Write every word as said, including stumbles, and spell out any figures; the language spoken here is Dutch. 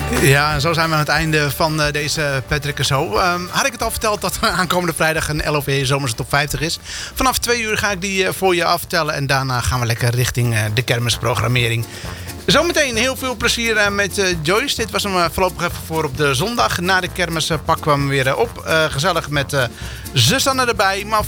Ja, en zo zijn we aan het einde van uh, deze Patrick en Zo. Uh, had ik het al verteld dat aankomende vrijdag een L O V Zomerse Top vijftig is. Vanaf twee uur ga ik die uh, voor je aftellen. En daarna gaan we lekker richting uh, de kermisprogrammering. Zometeen heel veel plezier uh, met uh, Joyce. Dit was hem uh, voorlopig even voor op de zondag. Na de kermis uh, pakken we hem weer uh, op. Uh, gezellig met uh, Susanne erbij. Maar